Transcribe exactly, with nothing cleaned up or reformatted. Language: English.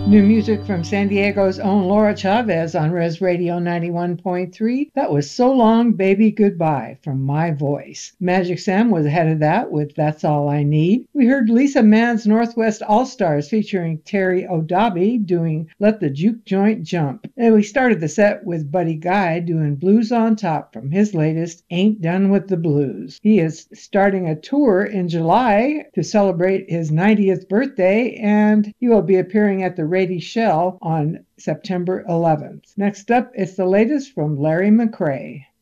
New music from San Diego's own Laura Chavez on Res Radio ninety-one point three. That was So Long, Baby, Goodbye from My Voice. Magic Sam was ahead of that with That's All I Need. We heard Lisa Mann's Northwest All-Stars featuring Terry O'Dobby doing Let the Juke Joint Jump. And we started the set with Buddy Guy doing Blues on Top from his latest Ain't Done with the Blues. He is starting a tour in July to celebrate his ninetieth birthday, and he will be appearing at the Rady Shell on September eleventh. Next up, it's the latest from Larry McCray.